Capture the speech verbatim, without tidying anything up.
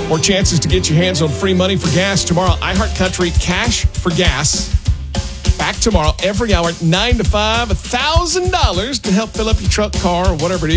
More chances to get your hands on free money for gas tomorrow. iHeartCountry Cash for Gas. Back tomorrow, every hour, nine to five, one thousand dollars to help fill up your truck, car, or whatever it is.